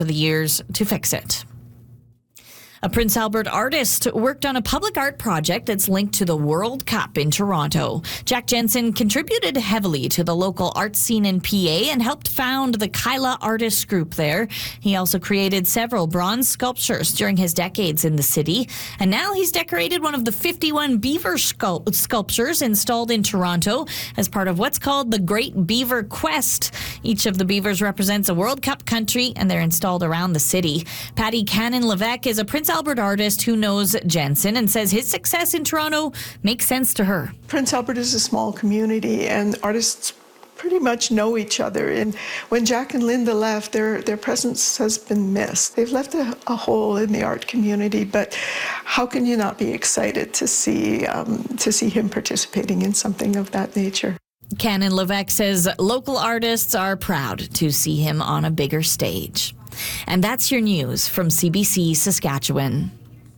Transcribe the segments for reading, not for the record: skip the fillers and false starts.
the years to fix it. A Prince Albert artist worked on a public art project that's linked to the World Cup in Toronto. Jack Jensen contributed heavily to the local art scene in PA and helped found the Kyla Artists Group there. He also created several bronze sculptures during his decades in the city. And now he's decorated one of the 51 beaver sculptures installed in Toronto as part of what's called the Great Beaver Quest. Each of the beavers represents a World Cup country, and they're installed around the city. Patty Cannon-Levesque is a Prince Albert artist who knows Jensen and says his success in Toronto makes sense to her. Prince Albert is a small community, and artists pretty much know each other. And when Jack and Linda left, their presence has been missed. They've left a hole in the art community, but how can you not be excited to see him participating in something of that nature? Cannon-Levesque says local artists are proud to see him on a bigger stage. And that's your news from CBC Saskatchewan.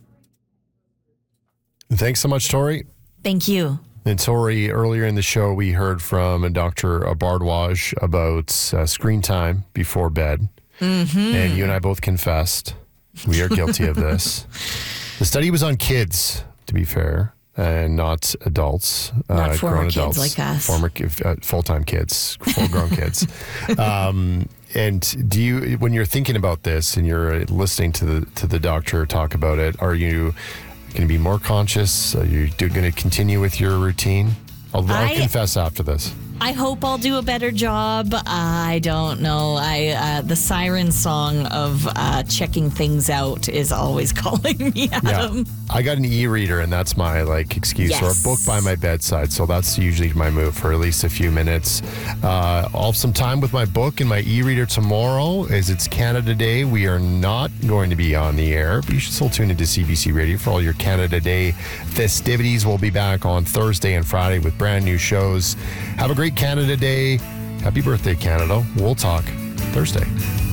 Thanks so much, Tori. Thank you. And Tori, earlier in the show, we heard from Dr. Bardwaj about screen time before bed. Mm-hmm. And you and I both confessed we are guilty of this. The study was on kids, to be fair, and not adults. Not former grown kids adults, like us. Former full-time kids, full-grown kids. And do you, when you're thinking about this and you're listening to the doctor talk about it, are you going to be more conscious? Are you going to continue with your routine? I'll confess after this. I hope I'll do a better job. I don't know. The siren song of checking things out is always calling me, Adam. Yeah. I got an e-reader, and that's my excuse, yes. or a book by my bedside. So that's usually my move for at least a few minutes. I'll have some time with my book and my e-reader tomorrow, as it's Canada Day. We are not going to be on the air, but you should still tune into CBC Radio for all your Canada Day festivities. We'll be back on Thursday and Friday with brand new shows. Have a great Canada Day. Happy birthday, Canada. We'll talk Thursday.